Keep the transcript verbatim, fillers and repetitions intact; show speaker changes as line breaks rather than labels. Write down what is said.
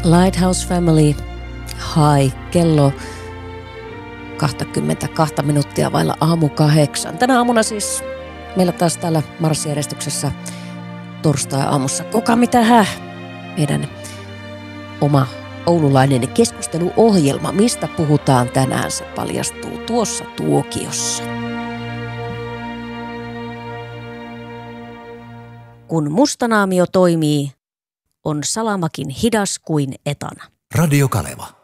Lighthouse Family, hi, kello kaksikymmentäkaksi minuuttia vailla aamu kahdeksan. Tänä aamuna siis meillä taas täällä marssijärjestyksessä torstai-aamussa Kuka mitä häh? Meidän oma oululainen keskusteluohjelma. Mistä puhutaan tänään? Se paljastuu tuossa tuokiossa. Kun mustanaamio toimii, on salamakin hidas kuin etana.
Radio Kaleva.